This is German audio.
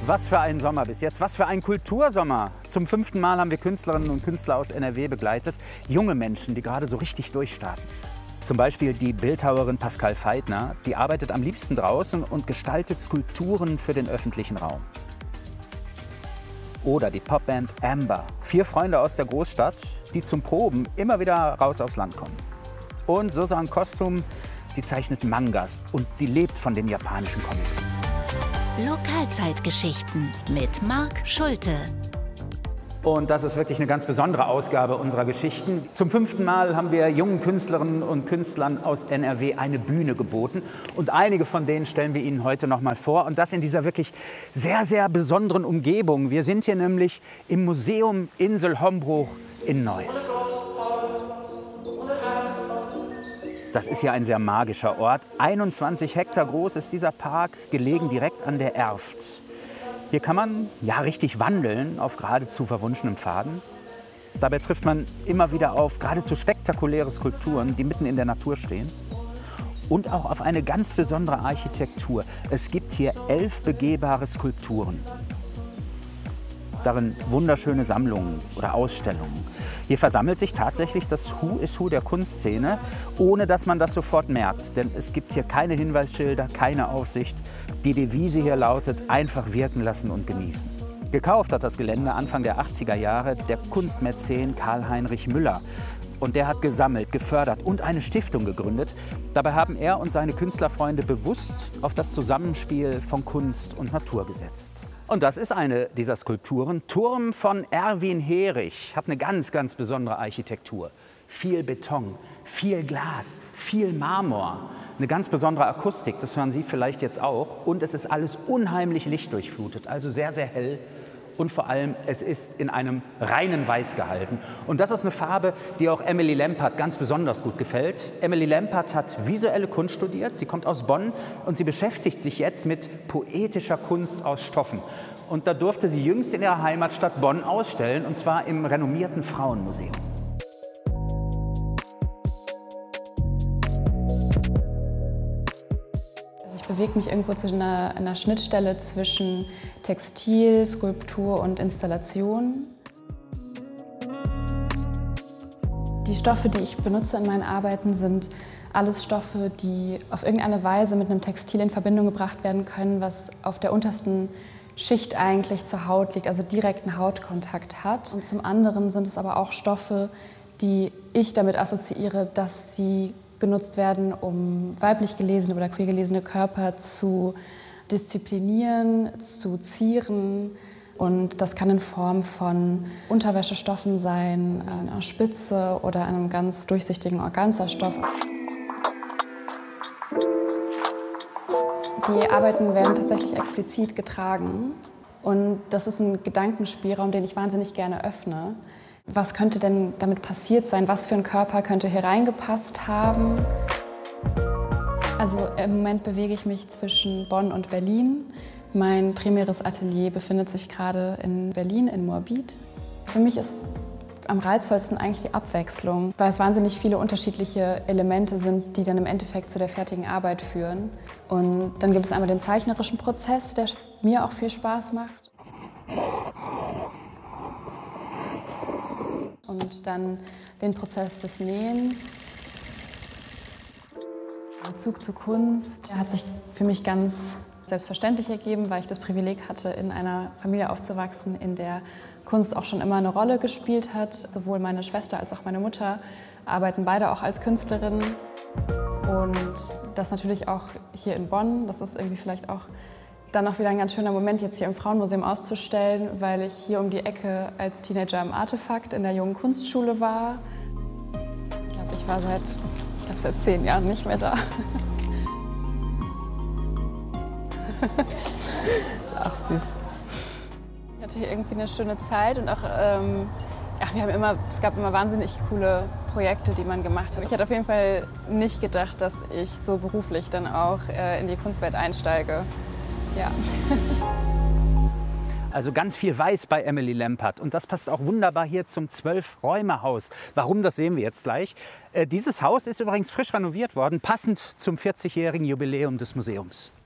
Was für ein Sommer bis jetzt, was für ein Kultursommer. Zum 5. Mal haben wir Künstlerinnen und Künstler aus NRW begleitet. Junge Menschen, die gerade so richtig durchstarten. Zum Beispiel die Bildhauerin Pascal Feitner, die arbeitet am liebsten draußen und gestaltet Skulpturen für den öffentlichen Raum. Oder die Popband Amber, 4 Freunde aus der Großstadt, die zum Proben immer wieder raus aufs Land kommen. Und Susan Kostum, sie zeichnet Mangas und sie lebt von den japanischen Comics. Lokalzeitgeschichten mit Marc Schulte. Und das ist wirklich eine ganz besondere Ausgabe unserer Geschichten. Zum 5. Mal haben wir jungen Künstlerinnen und Künstlern aus NRW eine Bühne geboten. Und einige von denen stellen wir Ihnen heute noch mal vor. Und das in dieser wirklich sehr, sehr besonderen Umgebung. Wir sind hier nämlich im Museum Insel Hombruch in Neuss. Das ist ja ein sehr magischer Ort. 21 Hektar groß ist dieser Park, gelegen direkt an der Erft. Hier kann man ja richtig wandeln auf geradezu verwunschenem Pfaden. Dabei trifft man immer wieder auf geradezu spektakuläre Skulpturen, die mitten in der Natur stehen. Und auch auf eine ganz besondere Architektur. Es gibt hier 11 begehbare Skulpturen. Darin wunderschöne Sammlungen oder Ausstellungen. Hier versammelt sich tatsächlich das Who is Who der Kunstszene, ohne dass man das sofort merkt. Denn es gibt hier keine Hinweisschilder, keine Aufsicht. Die Devise hier lautet: einfach wirken lassen und genießen. Gekauft hat das Gelände Anfang der 80er Jahre der Kunstmäzen Karl-Heinrich Müller. Und der hat gesammelt, gefördert und eine Stiftung gegründet. Dabei haben er und seine Künstlerfreunde bewusst auf das Zusammenspiel von Kunst und Natur gesetzt. Und das ist eine dieser Skulpturen. Turm von Erwin Herich hat eine ganz, ganz besondere Architektur. Viel Beton, viel Glas, viel Marmor. Eine ganz besondere Akustik, das hören Sie vielleicht jetzt auch. Und es ist alles unheimlich lichtdurchflutet, also sehr, sehr hell. Und vor allem, es ist in einem reinen Weiß gehalten. Und das ist eine Farbe, die auch Emily Lempert ganz besonders gut gefällt. Emily Lempert hat visuelle Kunst studiert, sie kommt aus Bonn und sie beschäftigt sich jetzt mit poetischer Kunst aus Stoffen. Und da durfte sie jüngst in ihrer Heimatstadt Bonn ausstellen, und zwar im renommierten Frauenmuseum. Ich bewege mich irgendwo zu einer Schnittstelle zwischen Textil, Skulptur und Installation. Die Stoffe, die ich benutze in meinen Arbeiten, sind alles Stoffe, die auf irgendeine Weise mit einem Textil in Verbindung gebracht werden können, was auf der untersten Schicht eigentlich zur Haut liegt, also direkten Hautkontakt hat. Und zum anderen sind es aber auch Stoffe, die ich damit assoziiere, dass sie genutzt werden, um weiblich gelesene oder queer gelesene Körper zu disziplinieren, zu zieren. Und das kann in Form von Unterwäschestoffen sein, einer Spitze oder einem ganz durchsichtigen Organzastoff. Die Arbeiten werden tatsächlich explizit getragen. Und das ist ein Gedankenspielraum, den ich wahnsinnig gerne öffne. Was könnte denn damit passiert sein? Was für ein Körper könnte hier reingepasst haben? Also im Moment bewege ich mich zwischen Bonn und Berlin. Mein primäres Atelier befindet sich gerade in Berlin, in Moabit. Für mich ist am reizvollsten eigentlich die Abwechslung, weil es wahnsinnig viele unterschiedliche Elemente sind, die dann im Endeffekt zu der fertigen Arbeit führen. Und dann gibt es einmal den zeichnerischen Prozess, der mir auch viel Spaß macht. Und dann den Prozess des Nähens. Der Bezug zur Kunst hat sich für mich ganz selbstverständlich ergeben, weil ich das Privileg hatte, in einer Familie aufzuwachsen, in der Kunst auch schon immer eine Rolle gespielt hat. Sowohl meine Schwester als auch meine Mutter arbeiten beide auch als Künstlerinnen. Und das natürlich auch hier in Bonn. Das ist irgendwie vielleicht auch dann auch wieder ein ganz schöner Moment, jetzt hier im Frauenmuseum auszustellen, weil ich hier um die Ecke als Teenager im Artefakt in der Jungen Kunstschule war. Ich glaube, ich war seit 10 Jahren nicht mehr da. Ist auch süß. Ich hatte hier irgendwie eine schöne Zeit und auch, es gab immer wahnsinnig coole Projekte, die man gemacht hat. Ich hätte auf jeden Fall nicht gedacht, dass ich so beruflich dann auch in die Kunstwelt einsteige. Ja. Also ganz viel Weiß bei Emily Lempert. Und das passt auch wunderbar hier zum 12-Räume-Haus. Warum, das sehen wir jetzt gleich. Dieses Haus ist übrigens frisch renoviert worden, passend zum 40-jährigen Jubiläum des Museums.